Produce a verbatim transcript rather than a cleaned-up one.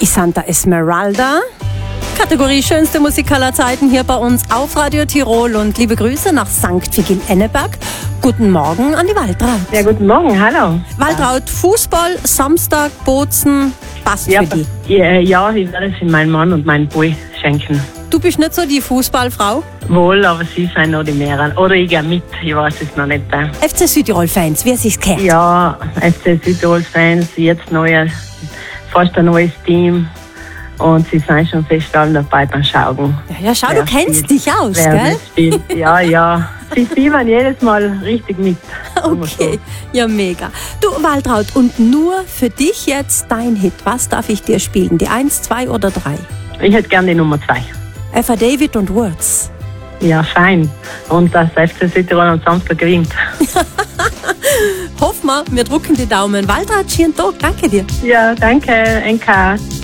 Santa Esmeralda. Kategorie schönste Musik aller Zeiten hier bei uns auf Radio Tirol und liebe Grüße nach Sankt Vigil-Enneberg. Guten Morgen an die Waltraud. Ja, guten Morgen, hallo. Waltraud, Fußball, Samstag, Bozen, passt ja, für dich? Ja, ja, ich werde es in meinen Mann und meinen Boy schenken. Du bist nicht so die Fußballfrau? Wohl, aber sie sind noch die mehreren. Oder ich gehe mit, ich weiß es noch nicht. F C Südtirol-Fans, wie es sich gehört? Ja, F C Südtirol-Fans, jetzt neues, fast ein neues Team. Und sie sind schon fest alle dabei beim Schauen. Ja, ja schau, du kennst spielt, dich aus, gell? Ja, ja. Sie fiebern jedes Mal richtig mit. Okay, ja mega. Du Waltraud, und nur für dich jetzt dein Hit. Was darf ich dir spielen? Die eins, zwei oder drei? Ich hätte gerne die Nummer zwei. Eva David und Words. Ja, fein. Und dass F C Südtirol am Samstag gewinnt. Hoffen wir, wir drücken die Daumen. Waltraud, schönen Tag, danke dir. Ja, danke, N K.